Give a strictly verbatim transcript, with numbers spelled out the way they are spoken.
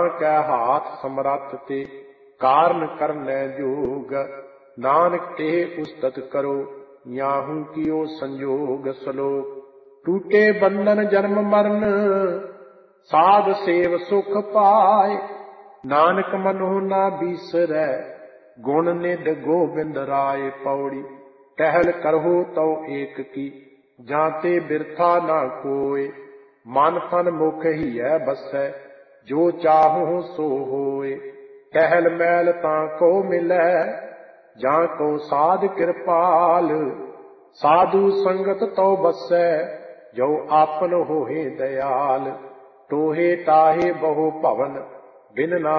कै हाथ समरथ ते कारण करनै जोग। नानक ते उस्तत करो याहू कियो संयोग सलोक। टूटे बंधन जन्म मरण साध सेव सुख पाए। नानक मनो ना बीसरै गुण निध गोबिंद राय। पौड़ी टहल करहु तौ एक की जाते बिरथा ना कोय। मन तन मुख ही है बसै जो चाहूं सो होए। टहल मैल तां को मिलै जां को साध कृपाल। साधु संगत तो बसै जो आपन होए दयाल। टोहे टाहे बहु भवन बिन ना